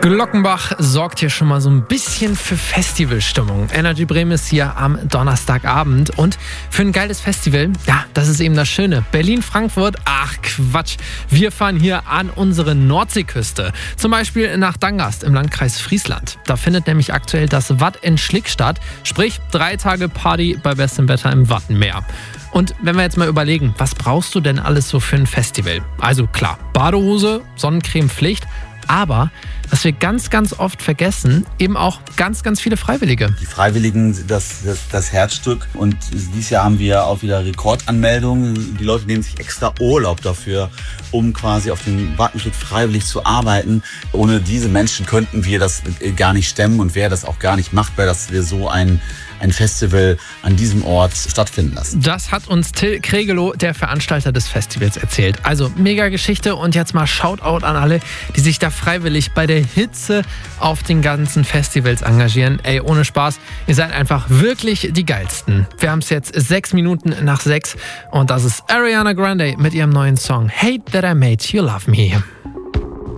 Glockenbach sorgt hier schon mal so ein bisschen für Festivalstimmung. Energy Bremen ist hier am Donnerstagabend und für ein geiles Festival, ja, das ist eben das Schöne. Berlin-Frankfurt, ach Quatsch, wir fahren hier an unsere Nordseeküste. Zum Beispiel nach Dangast im Landkreis Friesland. Da findet nämlich aktuell das Watt in Schlick statt, sprich 3 Tage Party bei bestem Wetter im Wattenmeer. Und wenn wir jetzt mal überlegen, was brauchst du denn alles so für ein Festival? Also klar, Badehose, Sonnencreme Pflicht, aber was wir ganz, ganz oft vergessen, eben auch ganz, ganz viele Freiwillige. Die Freiwilligen sind das Herzstück und dieses Jahr haben wir auch wieder Rekordanmeldungen. Die Leute nehmen sich extra Urlaub dafür, um quasi auf dem Wattenschlick freiwillig zu arbeiten. Ohne diese Menschen könnten wir das gar nicht stemmen und wäre das auch gar nicht machbar, dass wir so ein Festival an diesem Ort stattfinden lassen. Das hat uns Till Kregelow, der Veranstalter des Festivals, erzählt. Also mega Geschichte und jetzt mal Shoutout an alle, die sich da freiwillig bei der Hitze auf den ganzen Festivals engagieren. Ey, ohne Spaß, ihr seid einfach wirklich die Geilsten. Wir haben es jetzt 6 Minuten nach 6 und das ist Ariana Grande mit ihrem neuen Song Hate That I Made You Love Me.